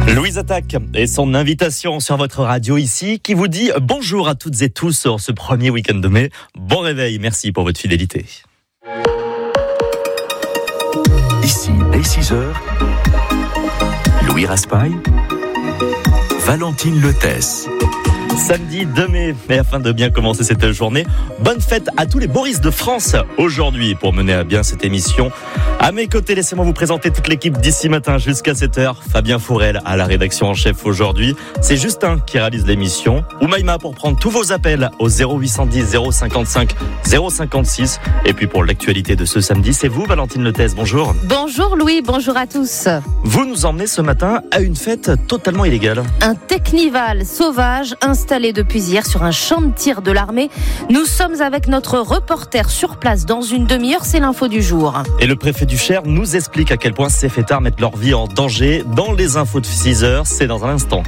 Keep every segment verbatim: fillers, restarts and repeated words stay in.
Louise Attaque et son invitation sur votre radio ici qui vous dit bonjour à toutes et tous sur ce premier week-end de mai. Bon réveil, merci pour votre fidélité. Ici, dès six heures, Louis Raspail, Valentine Lethès. Samedi deux mai, et afin de bien commencer cette journée, bonne fête à tous les Boris de France aujourd'hui pour mener à bien cette émission. À mes côtés, laissez-moi vous présenter toute l'équipe d'ici matin jusqu'à sept heures. Fabien Fourel à la rédaction en chef aujourd'hui. C'est Justin qui réalise l'émission. Oumaïma pour prendre tous vos appels au zéro huit cent dix zéro cinquante-cinq zéro cinquante-six. Et puis pour l'actualité de ce samedi, c'est vous Valentine Lethès, bonjour. Bonjour Louis, bonjour à tous. Vous nous emmenez ce matin à une fête totalement illégale. Un technival sauvage installé depuis hier sur un champ de tir de l'armée. Nous sommes avec notre reporter sur place dans une demi-heure, c'est l'info du jour. Et le préfet du Cher nous explique à quel point ces fêtards mettent leur vie en danger dans les infos de six heures, c'est dans un instant.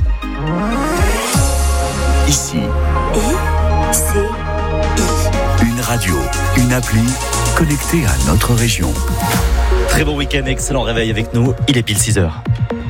Ici, I, C, I. une radio, une appli connectée à notre région. Très bon week-end, excellent réveil avec nous, il est pile six heures.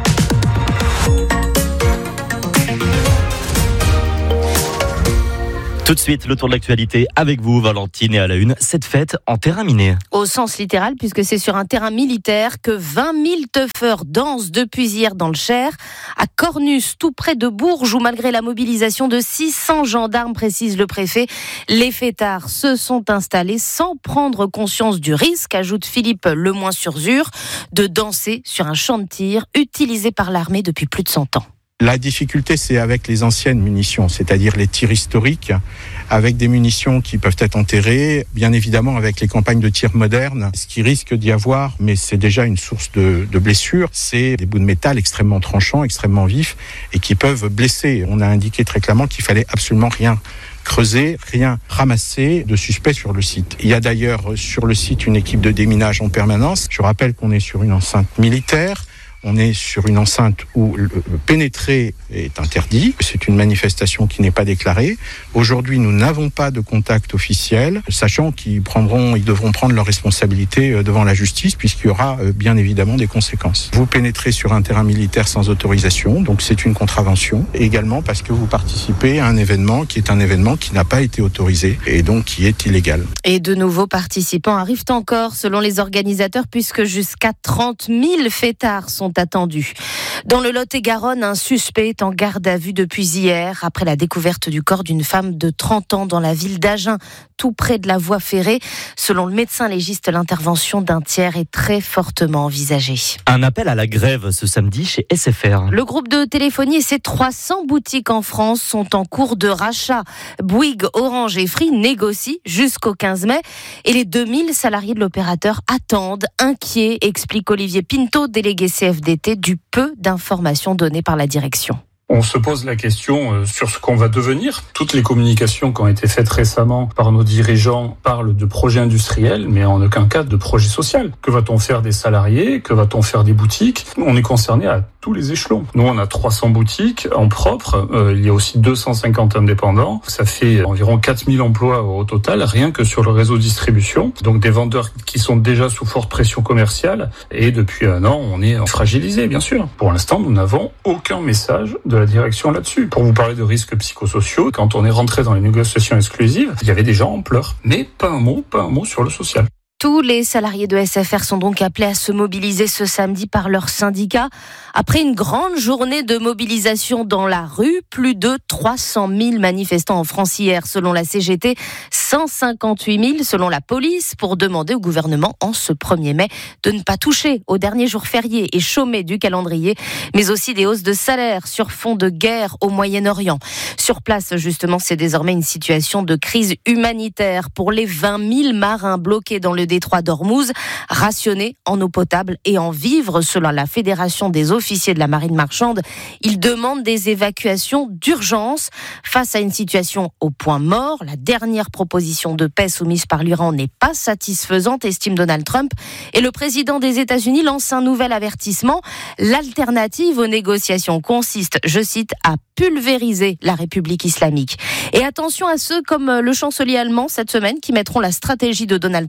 Tout de suite, le tour de l'actualité avec vous, Valentine, et à la une, cette fête en terrain miné. Au sens littéral, puisque c'est sur un terrain militaire que vingt mille teufeurs dansent depuis hier dans le Cher, à Cornus, tout près de Bourges, où malgré la mobilisation de six cents gendarmes, précise le préfet, les fêtards se sont installés sans prendre conscience du risque, ajoute Philippe Lemoyne-sur-Zur, de danser sur un champ de tir utilisé par l'armée depuis plus de cent ans. La difficulté, c'est avec les anciennes munitions, c'est-à-dire les tirs historiques, avec des munitions qui peuvent être enterrées, bien évidemment avec les campagnes de tir modernes. Ce qui risque d'y avoir, mais c'est déjà une source de, de blessures, c'est des bouts de métal extrêmement tranchants, extrêmement vifs, et qui peuvent blesser. On a indiqué très clairement qu'il fallait absolument rien creuser, rien ramasser de suspect sur le site. Il y a d'ailleurs sur le site une équipe de déminage en permanence. Je rappelle qu'on est sur une enceinte militaire. On est sur une enceinte où le pénétrer est interdit. C'est une manifestation qui n'est pas déclarée. Aujourd'hui, nous n'avons pas de contact officiel, sachant qu'ils prendront, ils devront prendre leurs responsabilités devant la justice, puisqu'il y aura bien évidemment des conséquences. Vous pénétrez sur un terrain militaire sans autorisation, donc c'est une contravention. Et également parce que vous participez à un événement qui est un événement qui n'a pas été autorisé et donc qui est illégal. Et de nouveaux participants arrivent encore, selon les organisateurs, puisque jusqu'à trente mille fêtards sont attendus. Dans le Lot-et-Garonne, un suspect est en garde à vue depuis hier, après la découverte du corps d'une femme de trente ans dans la ville d'Agen, tout près de la voie ferrée. Selon le médecin légiste, l'intervention d'un tiers est très fortement envisagée. Un appel à la grève ce samedi chez S F R. Le groupe de téléphonie et ses trois cents boutiques en France sont en cours de rachat. Bouygues, Orange et Free négocient jusqu'au quinze mai et les deux mille salariés de l'opérateur attendent, inquiets, explique Olivier Pinto, délégué C F D T, du peu d'informations données par la direction. On se pose la question sur ce qu'on va devenir. Toutes les communications qui ont été faites récemment par nos dirigeants parlent de projets industriels, mais en aucun cas de projet social. Que va-t-on faire des salariés ? Que va-t-on faire des boutiques ? On est concerné à tous les échelons. Nous, on a trois cents boutiques en propre. Euh, il y a aussi deux cent cinquante indépendants. Ça fait environ quatre mille emplois au total, rien que sur le réseau distribution. Donc des vendeurs qui sont déjà sous forte pression commerciale. Et depuis un an, on est fragilisé, bien sûr. Pour l'instant, nous n'avons aucun message de la direction là-dessus. Pour vous parler de risques psychosociaux, quand on est rentré dans les négociations exclusives, il y avait des gens en pleurs. Mais pas un mot, pas un mot sur le social. Tous les salariés de S F R sont donc appelés à se mobiliser ce samedi par leur syndicat. Après une grande journée de mobilisation dans la rue, plus de trois cent mille manifestants en France hier, selon la C G T, cent cinquante-huit mille selon la police, pour demander au gouvernement en ce premier mai de ne pas toucher aux derniers jours fériés et chômés du calendrier, mais aussi des hausses de salaire sur fond de guerre au Moyen-Orient. Sur place, justement, c'est désormais une situation de crise humanitaire pour les vingt mille marins bloqués dans le détroit d'Ormuz, rationnés en eau potable et en vivres, selon la Fédération des officiers de la marine marchande. Ils demandent des évacuations d'urgence face à une situation au point mort. La dernière proposition de paix soumise par l'Iran n'est pas satisfaisante, estime Donald Trump. Et le président des États-Unis lance un nouvel avertissement. L'alternative aux négociations consiste, je cite, à pulvériser la République islamique. Et attention à ceux comme le chancelier allemand cette semaine qui mettront la stratégie de Donald Trump en doute.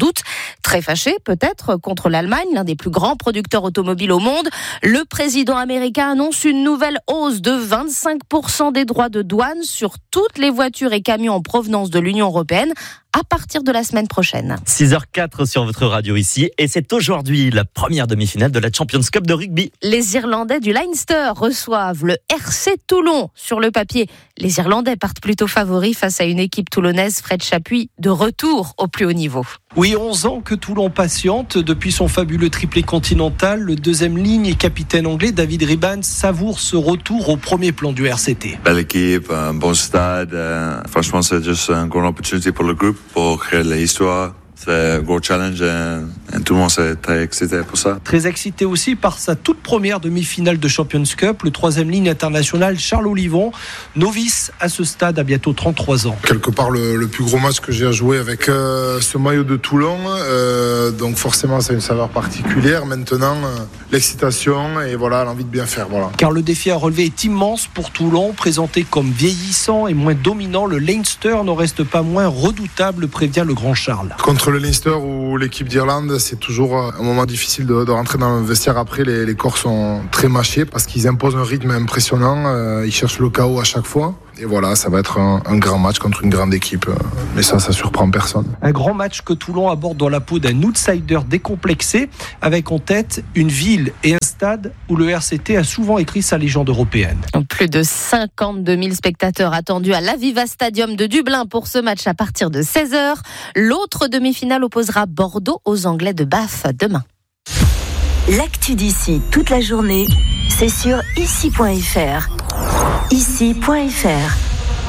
doute très fâché peut-être contre l'Allemagne, l'un des plus grands producteurs automobiles au monde. Le président américain annonce une nouvelle hausse de vingt-cinq pour cent des droits de douane sur toutes les voitures et camions en provenance de l'Union européenne à partir de la semaine prochaine. six heures quatre sur votre radio ici, et c'est aujourd'hui la première demi-finale de la Champions Cup de rugby. Les Irlandais du Leinster reçoivent le R C Toulon. Sur le papier, les Irlandais partent plutôt favoris face à une équipe toulonnaise, Fred Chapuis, de retour au plus haut niveau. Oui, onze ans que Toulon patiente. Depuis son fabuleux triplé continental, le deuxième ligne et capitaine anglais David Riban savoure ce retour au premier plan du R C T. Belle équipe, un bon stade. Euh, franchement, c'est juste une grande opportunité pour le groupe, pour créer de l'histoire. C'est un gros challenge et, et tout le monde est très excité pour ça. Très excité aussi par sa toute première demi-finale de Champions Cup, le troisième ligne international Charles Olivon, novice à ce stade à bientôt trente-trois ans. Quelque part le, le plus gros match que j'ai à jouer avec euh, ce maillot de Toulon, euh, donc forcément ça a une saveur particulière. Maintenant, euh, l'excitation et voilà, l'envie de bien faire. Voilà. Car le défi à relever est immense pour Toulon, présenté comme vieillissant et moins dominant, le Leinster n'en reste pas moins redoutable, prévient le grand Charles. Contre le Leinster ou l'équipe d'Irlande, c'est toujours un moment difficile de, de rentrer dans le vestiaire. Après, les, les corps sont très mâchés parce qu'ils imposent un rythme impressionnant. Euh, ils cherchent le chaos à chaque fois. Et voilà, ça va être un, un grand match contre une grande équipe. Mais ça, ça surprend personne. Un grand match que Toulon aborde dans la peau d'un outsider décomplexé, avec en tête une ville et un stade où le R C T a souvent écrit sa légende européenne. Plus de cinquante-deux mille spectateurs attendus à l'Aviva Stadium de Dublin pour ce match à partir de seize heures. L'autre demi-finale opposera Bordeaux aux Anglais de Bath demain. L'actu d'ici toute la journée, c'est sur ici point f r. ici point f r.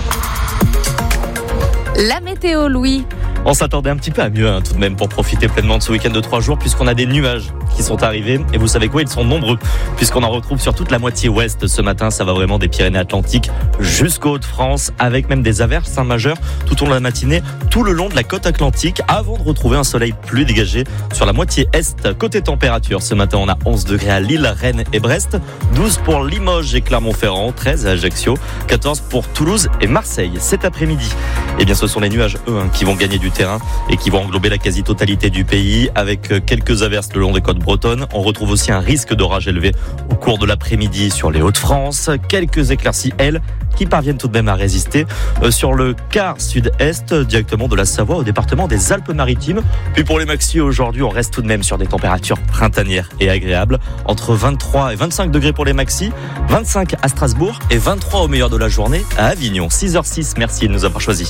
La météo, Louis. On s'attendait un petit peu à mieux hein, tout de même pour profiter pleinement de ce week-end de trois jours, puisqu'on a des nuages qui sont arrivés, et vous savez quoi, ils sont nombreux, puisqu'on en retrouve sur toute la moitié ouest ce matin. Ça va vraiment des Pyrénées-Atlantiques jusqu'aux Hauts-de-France, avec même des averses majeures tout au long de la matinée, tout le long de la côte atlantique, avant de retrouver un soleil plus dégagé sur la moitié est. Côté température, ce matin on a onze degrés à Lille, Rennes et Brest, douze pour Limoges et Clermont-Ferrand, treize à Ajaccio, quatorze pour Toulouse et Marseille. Cet après-midi, eh bien ce sont les nuages eux hein, qui vont gagner du terrain et qui vont englober la quasi-totalité du pays, avec quelques averses le long des côtes bretonnes. On retrouve aussi un risque d'orage élevé au cours de l'après-midi sur les Hauts-de-France. Quelques éclaircies, elles, qui parviennent tout de même à résister euh, sur le quart sud-est, directement de la Savoie au département des Alpes-Maritimes. Puis pour les maxi, aujourd'hui, on reste tout de même sur des températures printanières et agréables, entre vingt-trois et vingt-cinq degrés pour les maxi, vingt-cinq à Strasbourg et vingt-trois au meilleur de la journée à Avignon. six heures six, merci de nous avoir choisis.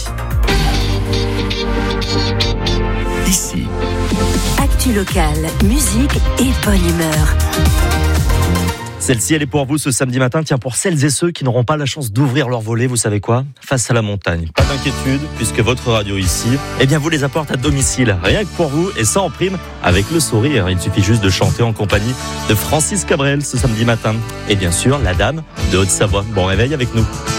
Ici. Actu locale, musique et bonne humeur. Celle-ci, elle est pour vous ce samedi matin. Tiens, pour celles et ceux qui n'auront pas la chance d'ouvrir leur volet, vous savez quoi ? Face à la montagne. Pas d'inquiétude, puisque votre radio ici, eh bien, vous les apporte à domicile. Rien que pour vous, et ça en prime, avec le sourire. Il suffit juste de chanter en compagnie de Francis Cabrel ce samedi matin. Et bien sûr, la dame de Haute-Savoie. Bon réveil avec nous.